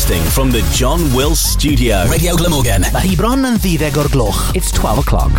Broadcasting from the John Wills Studio. Radio Glamorgan. Mae hi bron yn 12 o'r gloch. It's 12 o'clock.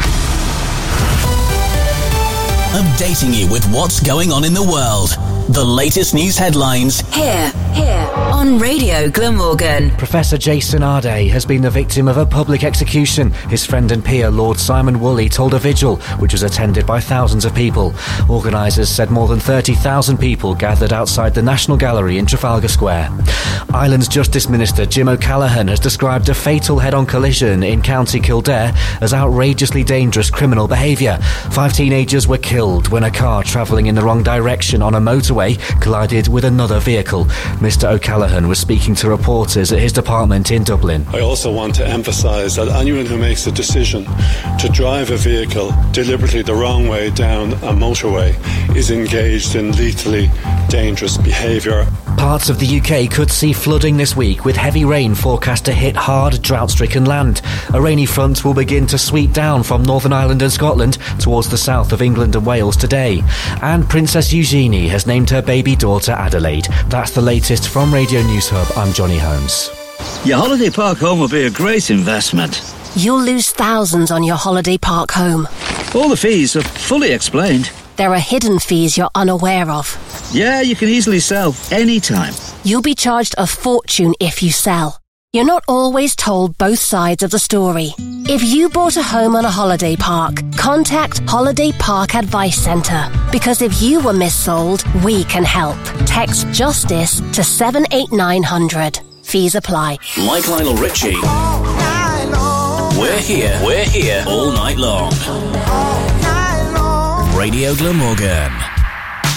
Updating you with what's going on in the world. The latest news headlines. Here, on Radio Glamorgan. Professor Jason Arday has been the victim of a public execution. His friend and peer, Lord Simon Woolley, told a vigil, which was attended by thousands of people. Organisers said more than 30,000 people gathered outside the National Gallery in Trafalgar Square. Ireland's Justice Minister Jim O'Callaghan has described a fatal head-on collision in County Kildare as outrageously dangerous criminal behaviour. 5 teenagers were killed when a car travelling in the wrong direction on a motorway collided with another vehicle. Mr O'Callaghan was speaking to reporters at his department in Dublin. I also want to emphasise that anyone who makes a decision to drive a vehicle deliberately the wrong way down a motorway is engaged in lethally dangerous behaviour. Parts of the UK could see flooding this week, with heavy rain forecast to hit hard, drought-stricken land. A rainy front will begin to sweep down from Northern Ireland and Scotland towards the south of England and Wales today. And Princess Eugenie has named her baby daughter Adelaide. That's the latest from Radio News Hub. I'm Johnny Holmes. Your holiday park home will be a great investment. You'll lose thousands on your holiday park home. All the fees are fully explained. There are hidden fees you're unaware of. Yeah, you can easily sell anytime. You'll be charged a fortune if you sell. You're not always told both sides of the story. If you bought a home on a holiday park, contact Holiday Park Advice Centre. Because if you were missold, we can help. Text JUSTICE to 78900. Fees apply. Like Lionel Richie. We're here all night long. Radio Glamorgan.